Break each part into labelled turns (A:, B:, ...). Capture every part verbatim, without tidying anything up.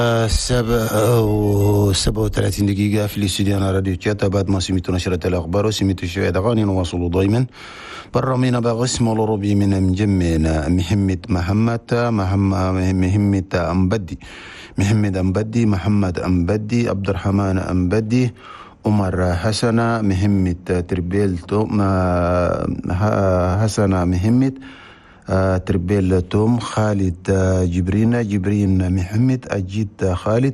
A: سبعة وسبعة وثلاثين دقيقة في الاستديو. أنا راديو تشاتا. بعد ما سمعتوا نشرة الأخبار وسمعتوا شوية أغاني نواصل دايما برامينا بغسم الأوروبي من مجمعنا محمد محمد محمد أمبدي محمد أمبدي محمد أمبدي عبد الرحمن أمبدي عمر حسن محمد تربيل توم حسن محمد تربيل توم خالد جبرين جبرين محمد أجيد خالد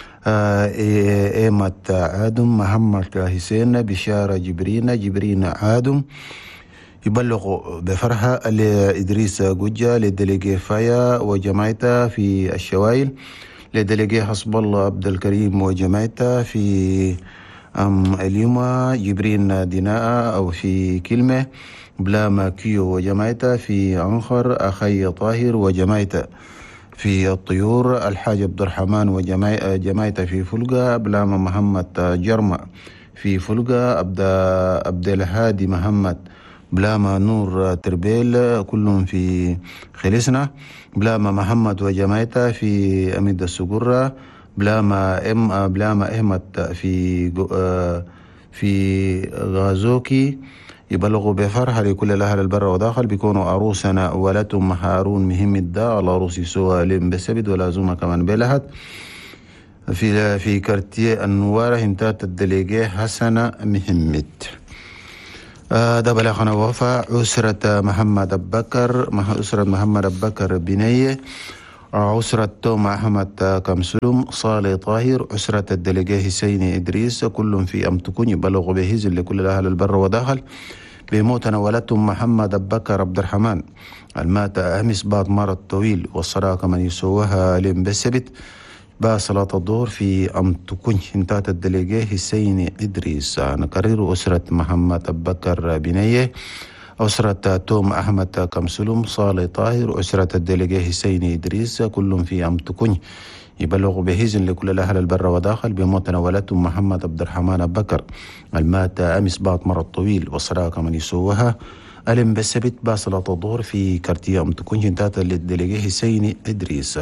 A: إيمت عادم محمد حسين بشارة جبرين جبرين عادم. يبلغ بفرحة لإدريس جوجا لدليجي فايا وجماعته في الشوائل لدليجي حسب الله عبد الكريم وجماعته في أم اليوم جبرين ديناء أو في كلمة بلا ماكيو وجماعته في عنخر أخي طاهر وجماعته في الطيور الحاج عبد الرحمن وجماعته في فلقة بلا محمد جرمة في فلقة عبد عبد الهادي محمد بلاما نور تربيل كلهم في خلصنا بلاما محمد وجماعته في أميد السقرة بلاما ام بلاما احمد في في غازوكي. يبلغوا بفرحة لكل الأهل البر وداخل بيكونوا عروسنا ولتهم هارون مهم الدا العروس سوالم بسبد ولازومة كمان بلهت في في كارتيه النوارة انتهت الدليجيه حسن محمد. ده بلغنا وفاء أسرة محمد أبكر أسرة محمد أبكر بنية أسرة توم أحمد كمسلم صالح طاهر أسرة الدليجيه حسين إدريس كلهم في أمتكون. يبلغوا بهزل لكل الأهل البر وداخل بموتنا ولدتهم محمد أبكر عبد الرحمن المات أمس بعد مرض طويل والصلاة كمان يسوها لم بسبت بصلاة الظهر في أمتكون انتهت الدليجيه حسين إدريس. نكرر أسرة محمد أبكر بنية أسرة توم أحمد كمسلم صالح طاهر أسرة الدليجيه حسين إدريس كلهم في أمتكون. يبلغ بهزن لكل الأهل البر وداخل بموتنا ولدتهم محمد عبد الرحمن أبكر المات أمس بعد مرض طويل والصلاة كمان يسوها ألم بسبت بصلاة الظهر في كارتيه أمتكون انتهت الدليجيه حسين إدريس.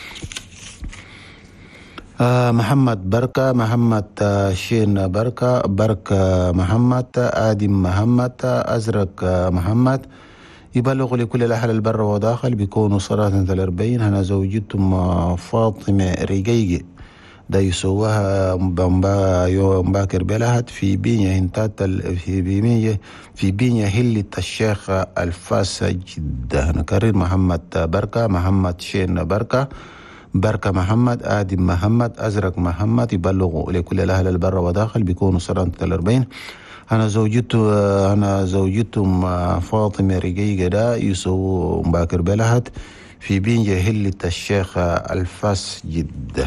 A: آه محمد بركة محمد آه شين بركة بركة محمد آدم محمد أزرق آه محمد. يبلغ لكل الأهل البر وداخل بيكونوا صلاة الأربعين. أنا زوجتهم آه فاطمة رجيجي دا يسوها يوم باكر بلهت في بينيا انتات في بينيا في بينيا هلة الشيخ الفاس جدة. نكرر محمد بركة محمد شين بركة بركة محمد آدم محمد أزرق محمد. يبلغوا لكل الأهل البر وداخل بيكونوا صلاة الأربعين. أنا زوجته أنا زوجتهم فاطمة رجيجة دا يسو باكر بلهت في بين هلة الشيخ الفاس جدة.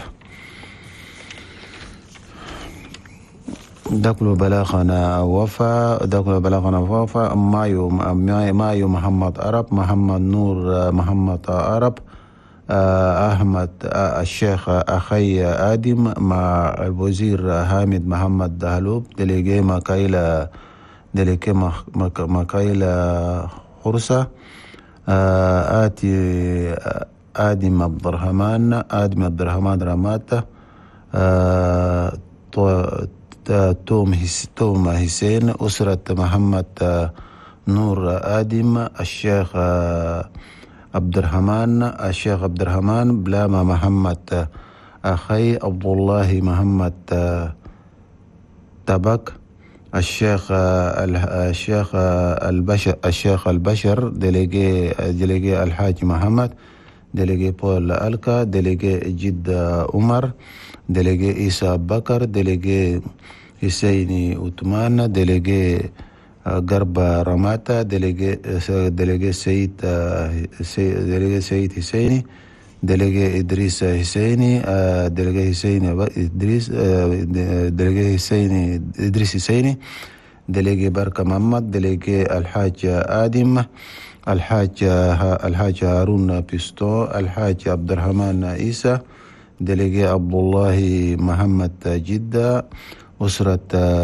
A: دكلو بلاغنا وفا دكلو بلاغنا وفا مايو مايو محمد عرب محمد نور محمد عرب أحمد الشيخ أخي آدم مع الوزير حامد محمد دهلوب دليجي مكايلة دليجي مكايلة خرسة آتي آدم عبد الرحمن آدم عبد الرحمن رماتة توم توم حسين أسرة محمد نور آدم الشيخ عبد الرحمن الشيخ عبد الرحمن بلاما محمد أخي عبد الله محمد تبك الشيخ الشيخ البشر الشيخ البشر دليجي دليجي الحاج محمد دليجي بول ألكا دليجي جد عمر دليجي عيسى بكر دليجي حسيني عثمان دليجي غرب رماتا دليجي دليجي سيد دليجي سيد حسيني دليجي إدريس حسيني دليجي حسيني إدريس دليجي حسيني إدريس حسيني دليجي بركة محمد دليجي الحاج آدم الحاج الحاج هارون بيستو الحاج عبد الرحمن عيسى دليجي عبد الله محمد جدة أسرة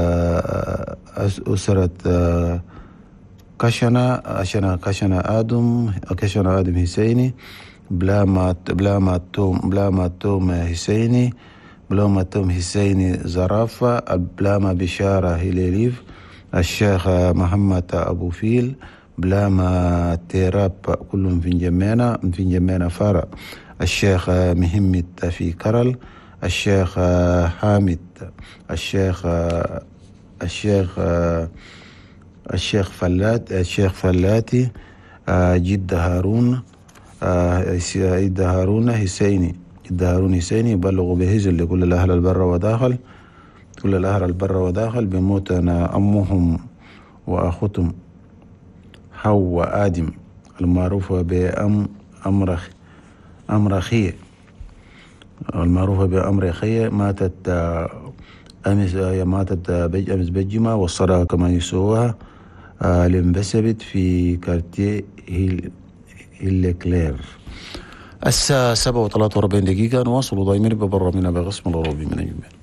A: أسرة كشنا كشنا كشنا آدم كشنا آدم حسيني بلامات بلاماتوم بلاماتوم حسيني، بلاماتوم حسيني زرافة، بلاما بشارة هليليف، الشيخ محمد أبو فيل، بلاما تيراب كلهم في جمينا في جمينا فرع، الشيخ مهمت في كرل، الشيخ حامد، الشيخ الشيخ الشيخ فلات الشيخ فلاتي، جد هارون، جد هارون حسيني، جد هارون حسيني يبلغوا بهزل لكل الأهل البر وداخل، كل الأهل البر وداخل بموتنا أمهم وأختهم حواء آدم المعروفة بأم أمرخ أمرخية المعروفة بأمرخية، ماتت أمس ماتت أمس بجمة، والصلاة كما يسووها لانبسبت في كارتيه هيل هيل الساعة سبعة وثلاثة وأربعين دقيقة. نواصل ضايمين ببر من بغسم الربي من الجمال.